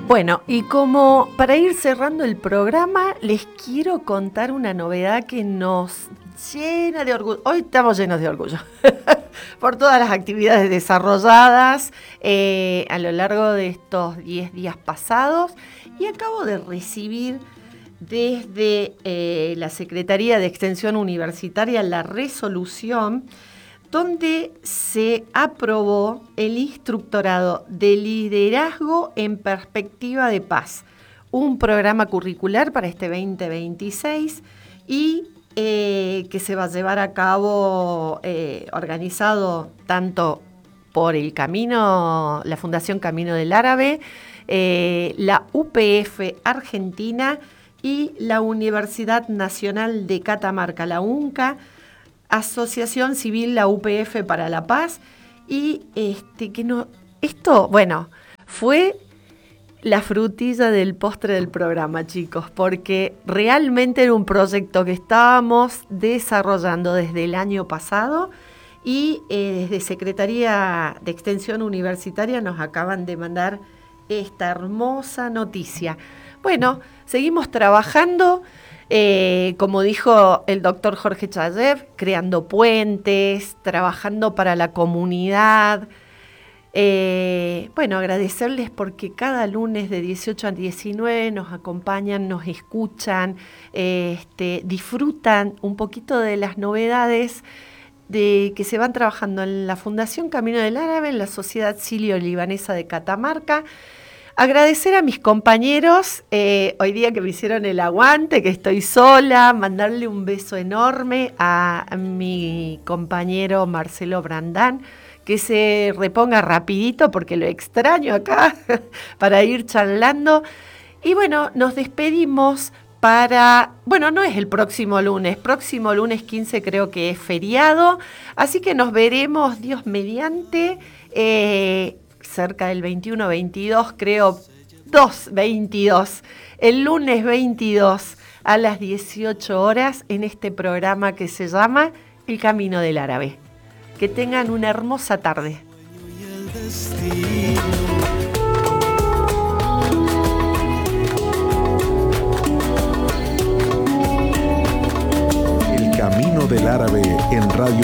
Bueno, y como para ir cerrando el programa, les quiero contar una novedad que nos llena de orgullo. Hoy estamos llenos de orgullo por todas las actividades desarrolladas a lo largo de estos 10 días pasados, y acabo de recibir desde la Secretaría de Extensión Universitaria la resolución donde se aprobó el instructorado de liderazgo en perspectiva de paz, un programa curricular para este 2026 y que se va a llevar a cabo organizado tanto por el Camino, la Fundación Camino del Árabe, la UPF Argentina y la Universidad Nacional de Catamarca, la UNCA, Asociación Civil, la UPF para la Paz, y esto, bueno, fue la frutilla del postre del programa, chicos, porque realmente era un proyecto que estábamos desarrollando desde el año pasado y desde Secretaría de Extensión Universitaria nos acaban de mandar esta hermosa noticia. Bueno, seguimos trabajando. Como dijo el doctor Jorge Chayev, creando puentes, trabajando para la comunidad. Bueno, agradecerles porque cada lunes de 18 a 19 nos acompañan, nos escuchan, disfrutan un poquito de las novedades que se van trabajando en la Fundación Camino del Árabe, en la Sociedad Sirio-Libanesa de Catamarca. Agradecer a mis compañeros, hoy día que me hicieron el aguante, que estoy sola, mandarle un beso enorme a mi compañero Marcelo Brandán, que se reponga rapidito porque lo extraño acá para ir charlando. Y bueno, nos despedimos no es el próximo lunes 15 creo que es feriado, así que nos veremos, Dios mediante, cerca del 21-22, creo, 22, el lunes 22 a las 18 horas en este programa que se llama El Camino del Árabe. Que tengan una hermosa tarde. El Camino del Árabe en Radio